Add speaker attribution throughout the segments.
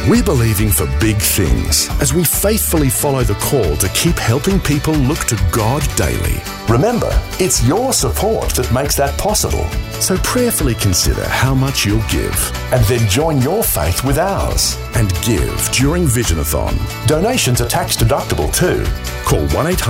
Speaker 1: We're believing for big things as we faithfully follow the call to keep helping people look to God daily. Remember, it's your support that makes that possible. So prayerfully consider how much you'll give and then join your faith with ours and give during Visionathon. Donations are tax deductible too. Call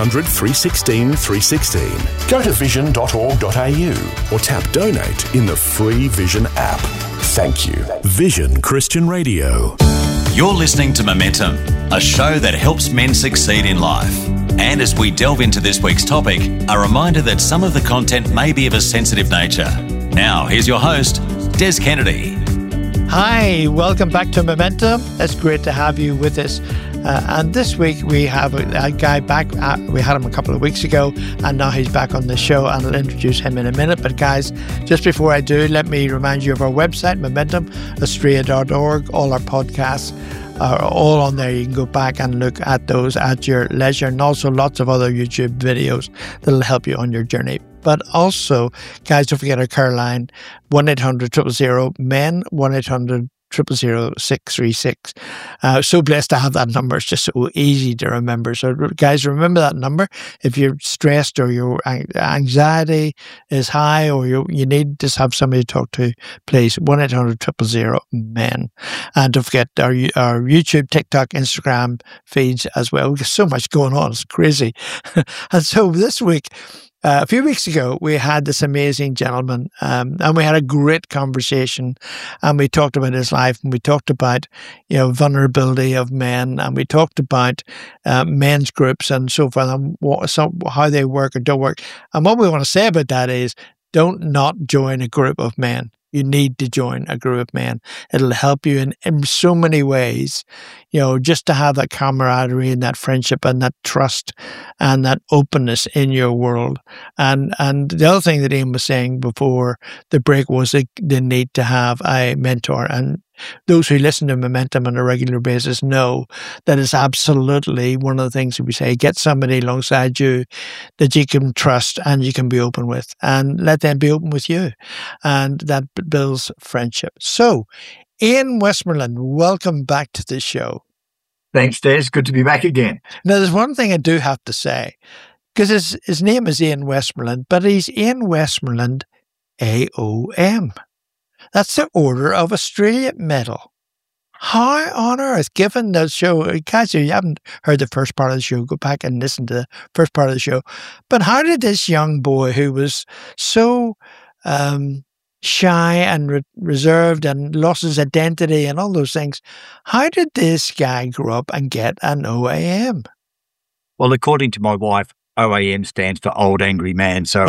Speaker 1: 1-800-316-316. Go to vision.org.au or tap donate in the free Vision app. Thank you. Vision Christian Radio.
Speaker 2: You're listening to Momentum, a show that helps men succeed in life. And as we delve into this week's topic, a reminder that some of the content may be of a sensitive nature. Now, here's your host, Des Kennedy.
Speaker 3: Hi, welcome back to Momentum. It's great to have you with us. And this week we have a guy back. We had him a couple of weeks ago, and now he's back on the show, and I'll introduce him in a minute. But guys, just before I do, let me remind you of our website, momentumaustralia.org. All our podcasts are all on there. You can go back and look at those at your leisure, and also lots of other YouTube videos that'll help you on your journey. But also, guys, don't forget our care line, 1-800-000-MEN, 1-800-000-636. So blessed to have that number. It's just so easy to remember. So guys, remember that number. If you're stressed or your anxiety is high or you need to have somebody to talk to, please, 1-800-000-MEN. And don't forget our YouTube, TikTok, Instagram feeds as well. There's so much going on. It's crazy. And so this week, a few weeks ago, we had this amazing gentleman, and we had a great conversation, and we talked about his life, and we talked about, vulnerability of men, and we talked about men's groups and so forth, and how they work or don't work. And what we want to say about that is, don't not join a group of men. You need to join a group of men. It'll help you in so many ways, just to have that camaraderie and that friendship and that trust and that openness in your world. And the other thing that Ian was saying before the break was the need to have a mentor. And those who listen to Momentum on a regular basis know that it's absolutely one of the things that we say, get somebody alongside you that you can trust and you can be open with, and let them be open with you. And that builds friendship. So, Ian Westmoreland, welcome back to the show.
Speaker 4: Thanks, Des. Good to be back again.
Speaker 3: Now, there's one thing I do have to say, because his name is Ian Westmoreland, but he's Ian Westmoreland AOM. That's the Order of Australia medal. How on earth, given the show, guys, if you haven't heard the first part of the show, go back and listen to the first part of the show. But how did this young boy who was so shy and reserved and lost his identity and all those things, how did this guy grow up and get an OAM?
Speaker 4: Well, according to my wife, OAM stands for Old Angry Man. So,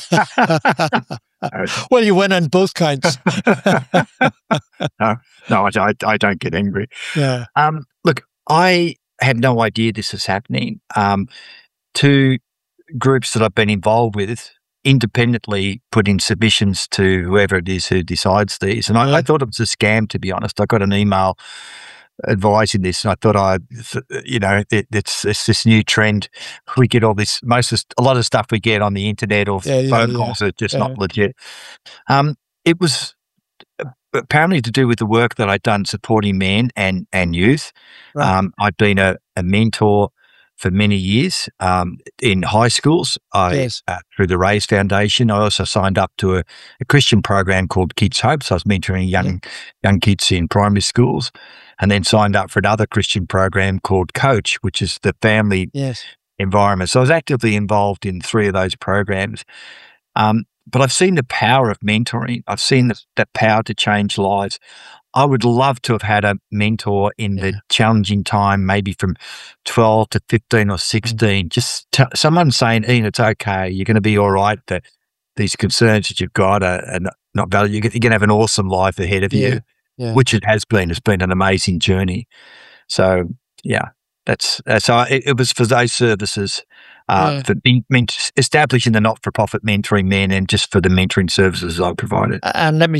Speaker 3: well, you win on both counts.
Speaker 4: No, I don't get angry.
Speaker 3: Yeah.
Speaker 4: Look, I had no idea this was happening. Two groups that I've been involved with independently put in submissions to whoever it is who decides these, and I thought it was a scam. To be honest, I got an email advising this, and I thought it's this new trend. We get all this, a lot of stuff we get on the internet or phone calls are just not legit. It was apparently to do with the work that I'd done supporting men and youth.
Speaker 3: Right.
Speaker 4: I'd been a mentor for many years in high schools. Through the Raise Foundation, I also signed up to a Christian program called Kids Hope. So I was mentoring young kids in primary schools, and then signed up for another Christian program called Coach, which is the family environment. So I was actively involved in 3 of those programs. But I've seen the power of mentoring. I've seen the power to change lives. I would love to have had a mentor in the challenging time, maybe from 12 to 15 or 16. Just someone saying, Ian, it's okay. You're going to be all right. That these concerns that you've got are not valid. You're going to have an awesome life ahead of you, which it has been. It's been an amazing journey. So, that's so it was for those services, for establishing the not-for-profit mentoring men, and just for the mentoring services I provided.
Speaker 3: And let me